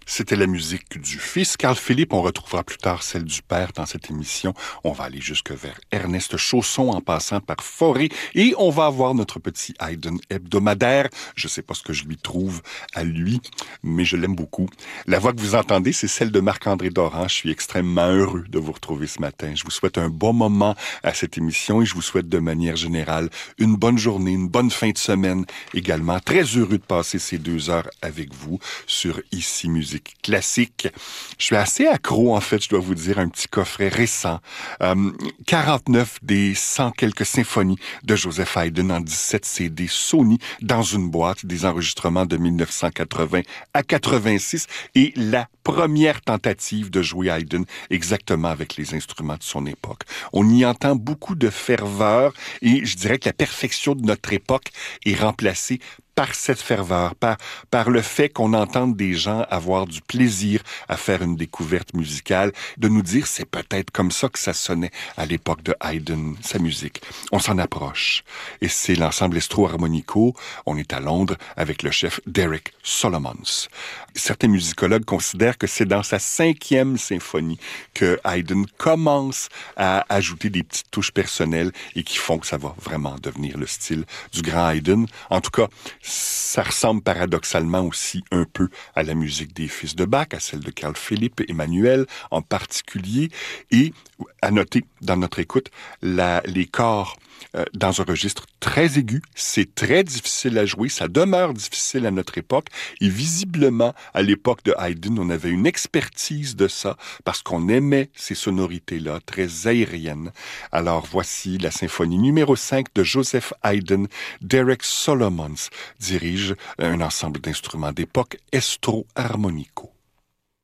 C'était la musique du fils, Carl Philipp. On retrouvera plus tard celle du père dans cette émission. On va aller jusque vers Ernest Chausson en passant par Fauré. Et on va avoir notre petit Haydn hebdomadaire. Je sais pas ce que je lui trouve à lui, mais je l'aime beaucoup. La voix que vous entendez, c'est celle de Marc-André Doran. Je suis extrêmement heureux de vous retrouver ce matin. Je vous souhaite un bon moment à cette émission et je vous souhaite de manière générale une bonne journée, une bonne fin de semaine également. Très heureux de passer ces 2 heures avec vous sur Ici Musique Classique. Je suis assez accro, en fait, je dois vous dire, un petit coffret récent. 49 des 100 quelques symphonies de Joseph Haydn en 17 CD Sony dans une boîte, des enregistrements de 1980 à 86 et la première tentative de jouer Haydn exactement avec les instruments de son époque. On y entend beaucoup de ferveur et je dirais que la perfection de notre époque est remplacée par cette ferveur, par le fait qu'on entende des gens avoir du plaisir à faire une découverte musicale, de nous dire c'est peut-être comme ça que ça sonnait à l'époque de Haydn, sa musique. On s'en approche. Et c'est l'ensemble Estro Harmonico. On est à Londres avec le chef Derek Solomons. Certains musicologues considèrent que c'est dans sa 5e symphonie que Haydn commence à ajouter des petites touches personnelles et qui font que ça va vraiment devenir le style du grand Haydn. En tout cas, ça ressemble paradoxalement aussi un peu à la musique des fils de Bach, à celle de Carl Philipp, Emmanuel en particulier. Et à noter dans notre écoute, les corps dans un registre très aigu. C'est très difficile à jouer. Ça demeure difficile à notre époque. Et visiblement, à l'époque de Haydn, on avait une expertise de ça parce qu'on aimait ces sonorités-là, très aériennes. Alors voici la symphonie numéro 5 de Joseph Haydn. Derek Solomons dirige un ensemble d'instruments d'époque Estro Harmonico.